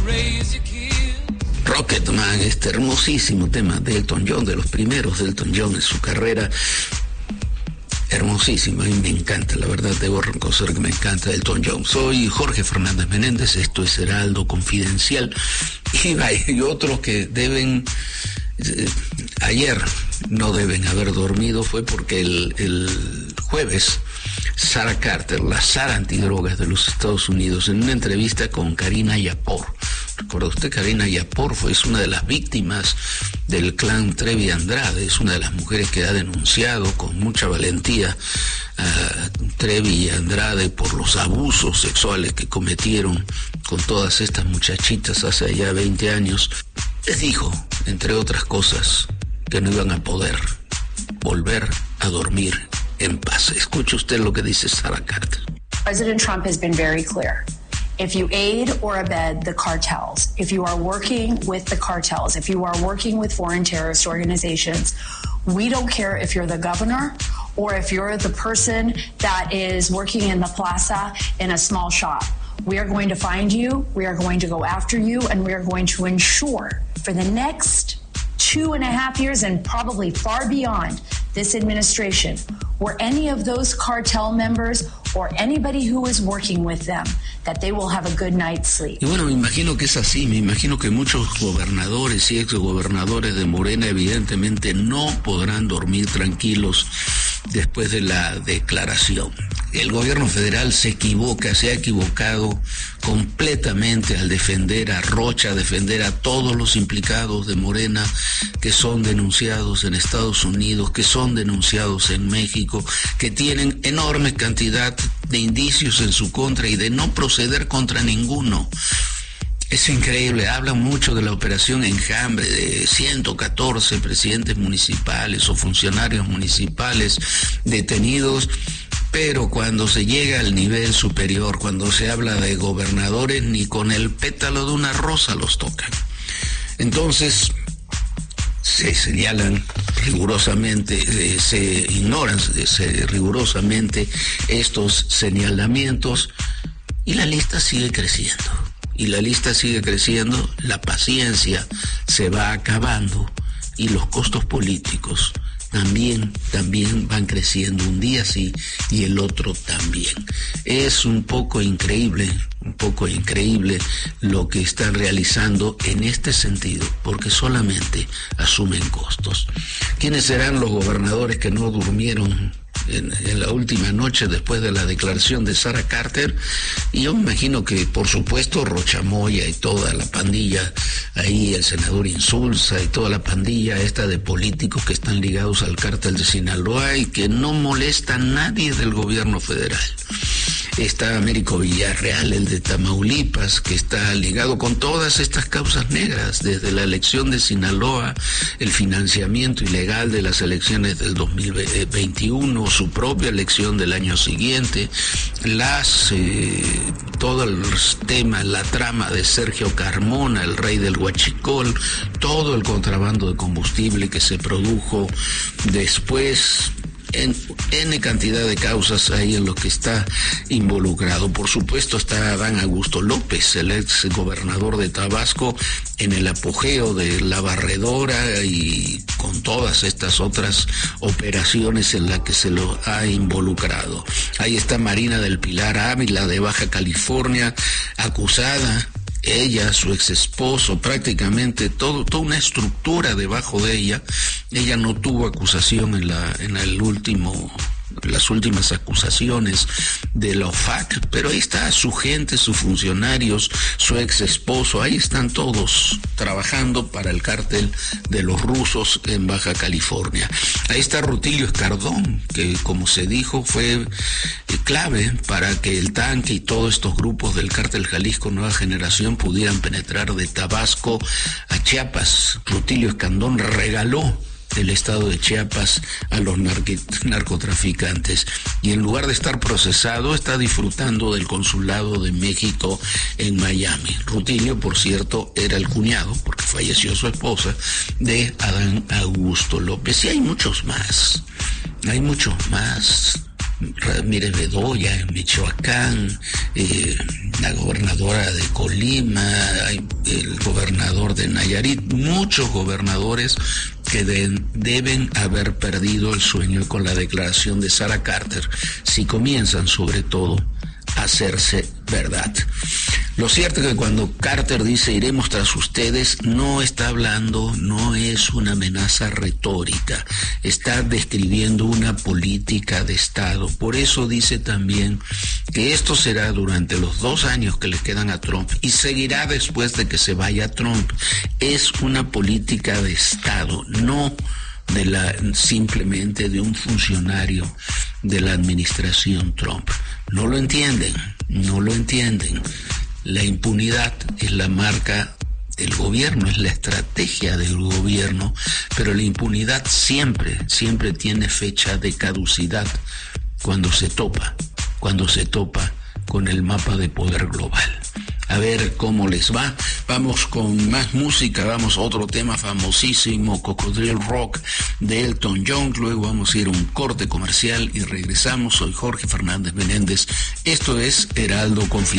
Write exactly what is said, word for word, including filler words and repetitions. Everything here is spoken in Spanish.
Rocketman, este hermosísimo tema de Elton John, de los primeros de Elton John en su carrera. Hermosísimo, a mí me encanta, la verdad, debo reconocer que me encanta Elton John. Soy Jorge Fernández Menéndez, esto es Heraldo Confidencial. Y hay otros que deben, eh, ayer no deben haber dormido, fue porque el, el jueves Sarah Carter, la Sara antidrogas de los Estados Unidos, en una entrevista con Karina Yapor. ¿Recuerda usted? Karina Yapor fue, es una de las víctimas del clan Trevi Andrade, es una de las mujeres que ha denunciado con mucha valentía a Trevi y Andrade por los abusos sexuales que cometieron con todas estas muchachitas hace ya veinte años. Les dijo, entre otras cosas, que no iban a poder volver a dormir en paz. Escuche usted lo que dice Sarah Carter. President Trump has been very clear. If you aid or abet the cartels, if you are working with the cartels, if you are working with foreign terrorist organizations, we don't care if you're the governor or if you're the person that is working in the plaza in a small shop. We are going to find you, we are going to go after you, and we are going to ensure for the next two and a half years and probably far beyond this administration, where any of those cartel members or anybody who is working with them, that they will have a good night's sleep. Y bueno, me imagino que es así, me imagino que muchos gobernadores y exgobernadores de Morena evidentemente no podrán dormir tranquilos después de la declaración. El gobierno federal se equivoca, se ha equivocado completamente al defender a Rocha, defender a todos los implicados de Morena que son denunciados en Estados Unidos, que son denunciados en México, que tienen enorme cantidad de indicios en su contra y de no proceder contra ninguno. Es increíble, hablan mucho de la operación Enjambre, de ciento catorce presidentes municipales o funcionarios municipales detenidos, pero cuando se llega al nivel superior, cuando se habla de gobernadores, ni con el pétalo de una rosa los tocan. Entonces, se señalan rigurosamente, eh, se ignoran se, rigurosamente estos señalamientos y la lista sigue creciendo. Y la lista sigue creciendo, la paciencia se va acabando y los costos políticos también, también van creciendo, un día sí y el otro también. Es un poco increíble, un poco increíble lo que están realizando en este sentido, porque solamente asumen costos. ¿Quiénes serán los gobernadores que no durmieron En, en la última noche después de la declaración de Sarah Carter? Y yo me imagino que, por supuesto, Rocha Moya y toda la pandilla, ahí el senador Insulza y toda la pandilla esta de políticos que están ligados al cártel de Sinaloa y que no molesta a nadie del gobierno federal. Está Américo Villarreal, el de Tamaulipas, que está ligado con todas estas causas negras, desde la elección de Sinaloa, el financiamiento ilegal de las elecciones del dos mil veintiuno, su propia elección del año siguiente, las eh, todo el tema, la trama de Sergio Carmona, el rey del huachicol, todo el contrabando de combustible que se produjo después, en N cantidad de causas ahí en lo que está involucrado. Por supuesto está Adán Augusto López, el ex gobernador de Tabasco, en el apogeo de la barredora y con todas estas otras operaciones en las que se lo ha involucrado. Ahí está Marina del Pilar Ávila, de Baja California, acusada, ella, su ex esposo, prácticamente todo, toda una estructura debajo de ella. Ella no tuvo acusación en la, en el último, las últimas acusaciones de la O F A C, pero ahí está su gente, sus funcionarios, su ex esposo, ahí están todos trabajando para el cártel de los rusos en Baja California. Ahí está Rutilio Escardón, que como se dijo fue clave para que el tanque y todos estos grupos del cártel Jalisco Nueva Generación pudieran penetrar de Tabasco a Chiapas. Rutilio Escandón regaló el estado de Chiapas a los narcotraficantes y en lugar de estar procesado está disfrutando del consulado de México en Miami. Rutilio, por cierto, era el cuñado, porque falleció su esposa, de Adán Augusto López, y hay muchos más, hay muchos más. Ramírez Bedoya en Michoacán, eh, la gobernadora de Colima, el gobernador de Nayarit, muchos gobernadores que de, deben haber perdido el sueño con la declaración de Sarah Carter, si comienzan sobre todo a hacerse verdad. Lo cierto es que cuando Carter dice iremos tras ustedes, no está hablando, no es una amenaza retórica, está describiendo una política de Estado. Por eso dice también que esto será durante los dos años que le quedan a Trump y seguirá después de que se vaya Trump. Es una política de Estado, no de la simplemente de un funcionario de la administración Trump. No lo entienden, no lo entienden. La impunidad es la marca del gobierno, es la estrategia del gobierno, pero la impunidad siempre, siempre tiene fecha de caducidad cuando se topa, cuando se topa con el mapa de poder global. A ver cómo les va. Vamos con más música, vamos a otro tema famosísimo, Cocodrilo Rock de Elton John. Luego vamos a ir a un corte comercial y regresamos. Soy Jorge Fernández Menéndez. Esto es Heraldo Confidencial.